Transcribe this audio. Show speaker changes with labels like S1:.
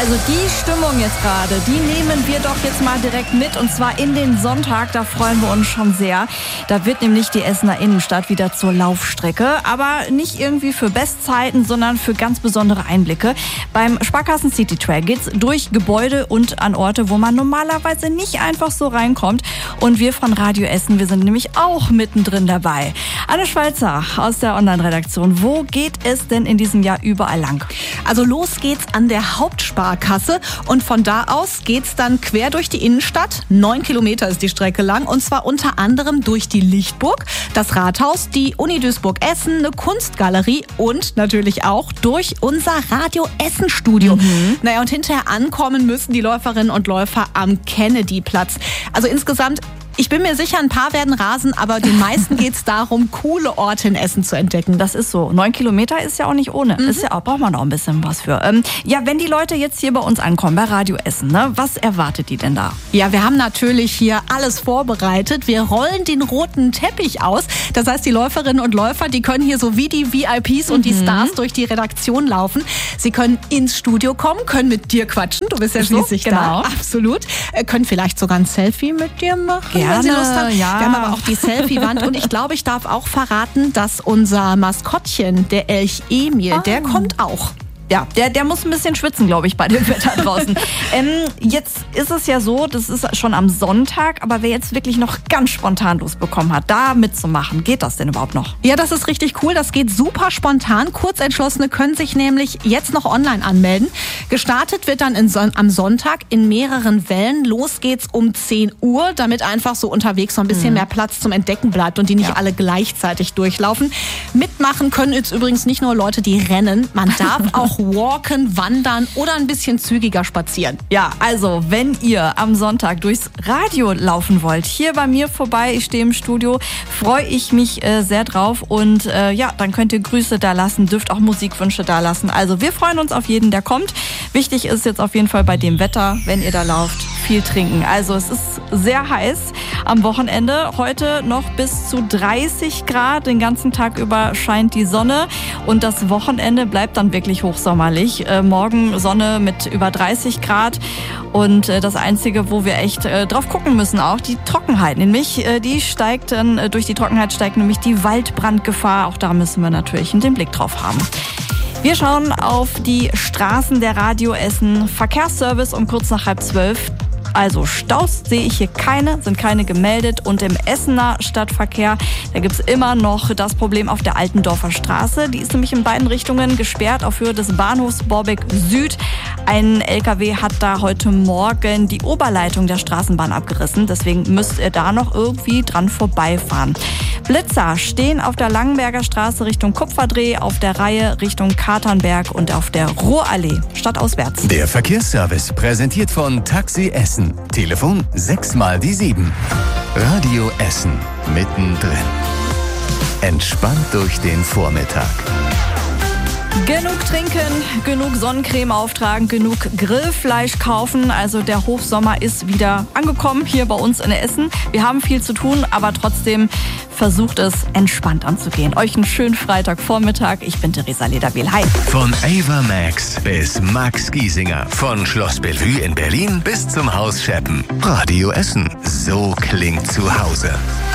S1: Also die Stimmung jetzt gerade, die nehmen wir doch jetzt mal direkt mit und zwar in den Sonntag, da freuen wir uns schon sehr. Da wird nämlich die Essener Innenstadt wieder zur Laufstrecke, aber nicht irgendwie für Bestzeiten, sondern für ganz besondere Einblicke. Beim Sparkassen City Trail geht's durch Gebäude und an Orte, wo man normalerweise nicht einfach so reinkommt. Und wir von Radio Essen, wir sind nämlich auch mittendrin dabei. Anne Schweizer aus der Online-Redaktion, wo geht es denn in diesem Jahr überall lang?
S2: Also los geht's an der Hauptsparkasse und von da aus geht's dann quer durch die Innenstadt. 9 Kilometer ist die Strecke lang und zwar unter anderem durch die Lichtburg, das Rathaus, die Uni Duisburg-Essen, eine Kunstgalerie und natürlich auch durch unser Radio Essen Studio. Naja, und hinterher ankommen müssen die Läuferinnen und Läufer am Kennedy-Platz. Also insgesamt, ich bin mir sicher, ein paar werden rasen, aber den meisten geht es darum, coole Orte in Essen zu entdecken.
S1: Das ist so. 9 Kilometer ist ja auch nicht ohne. Ist ja auch, braucht man auch ein bisschen was für. Ja, wenn die Leute jetzt hier bei uns ankommen, bei Radio Essen, ne, was erwartet die denn da?
S2: Ja, wir haben natürlich hier alles vorbereitet. Wir rollen den roten Teppich aus. Das heißt, die Läuferinnen und Läufer, die können hier so wie die VIPs und die Stars durch die Redaktion laufen. Sie können ins Studio kommen, können mit dir quatschen. Du bist ja schließlich da. Absolut. Können vielleicht sogar ein Selfie mit dir machen. Wenn Sie Lust haben.
S1: Ja.
S2: Wir haben aber auch die Selfie-Wand und ich glaube, ich darf auch verraten, dass unser Maskottchen, der Elch Emil, der kommt auch.
S1: Ja, der muss ein bisschen schwitzen, glaube ich, bei dem Wetter draußen. Jetzt ist es ja so, das ist schon am Sonntag, aber wer jetzt wirklich noch ganz spontan Lust bekommen hat, da mitzumachen, geht das denn überhaupt noch?
S2: Ja, das ist richtig cool. Das geht super spontan. Kurzentschlossene können sich nämlich jetzt noch online anmelden. Gestartet wird dann am Sonntag in mehreren Wellen. Los geht's um 10 Uhr, damit einfach so unterwegs noch ein bisschen mehr Platz zum Entdecken bleibt und die nicht alle gleichzeitig durchlaufen. Mitmachen können jetzt übrigens nicht nur Leute, die rennen. Man darf auch walken, wandern oder ein bisschen zügiger spazieren.
S1: Ja, also wenn ihr am Sonntag durchs Radio laufen wollt, hier bei mir vorbei, ich stehe im Studio, freue ich mich sehr drauf und dann könnt ihr Grüße da lassen, dürft auch Musikwünsche da lassen. Also wir freuen uns auf jeden, der kommt. Wichtig ist jetzt auf jeden Fall bei dem Wetter, wenn ihr da lauft, viel trinken. Also es ist sehr heiß am Wochenende. Heute noch bis zu 30 Grad. Den ganzen Tag über scheint die Sonne und das Wochenende bleibt dann wirklich hochsommerlich. Morgen Sonne mit über 30 Grad und das Einzige, wo wir echt drauf gucken müssen, auch die Trockenheit. Nämlich die steigt dann, durch die Trockenheit steigt nämlich die Waldbrandgefahr. Auch da müssen wir natürlich den Blick drauf haben. Wir schauen auf die Straßen der Radio Essen. Verkehrsservice um kurz nach 11:30. Also Staus sehe ich hier sind keine gemeldet. Und im Essener Stadtverkehr, da gibt's immer noch das Problem auf der Altendorfer Straße. Die ist nämlich in beiden Richtungen gesperrt auf Höhe des Bahnhofs Borbeck Süd. Ein LKW hat da heute Morgen die Oberleitung der Straßenbahn abgerissen. Deswegen müsst ihr da noch irgendwie dran vorbeifahren. Blitzer stehen auf der Langenberger Straße Richtung Kupferdreh, auf der Reihe Richtung Katernberg und auf der Ruhrallee stadtauswärts.
S3: Der Verkehrsservice präsentiert von Taxi Essen. Telefon 6x7. Radio Essen mittendrin. Entspannt durch den Vormittag.
S1: Genug trinken, genug Sonnencreme auftragen, genug Grillfleisch kaufen. Also der Hochsommer ist wieder angekommen hier bei uns in Essen. Wir haben viel zu tun, aber trotzdem versucht es entspannt anzugehen. Euch einen schönen Freitagvormittag. Ich bin Theresa Lederbiel. Hi.
S3: Von Ava Max bis Max Giesinger. Von Schloss Bellevue in Berlin bis zum Haus Scheppen. Radio Essen. So klingt zu Hause.